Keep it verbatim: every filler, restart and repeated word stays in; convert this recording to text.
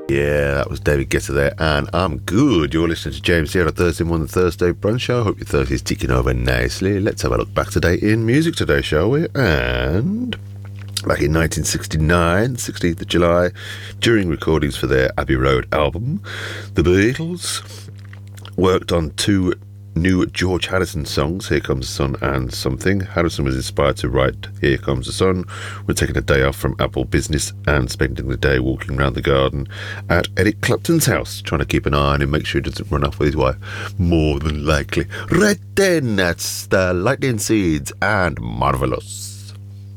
Yeah, that was David Guetta there, and I'm good. You're listening to James here on Thursday morning, Thursday brunch show. Hope your Thursday's ticking over nicely. Let's have a look back today in music today, shall we? And back in nineteen sixty-nine, sixteenth of July, during recordings for their Abbey Road album, the Beatles worked on two new George Harrison songs, Here Comes the Sun and Something. Harrison was inspired to write Here Comes the Sun when taking a day off from Apple business and spending the day walking around the garden at Eric Clapton's house, trying to keep an eye on him, make sure he doesn't run off with his wife, more than likely. Right then, that's the Lightning Seeds and Marvelous.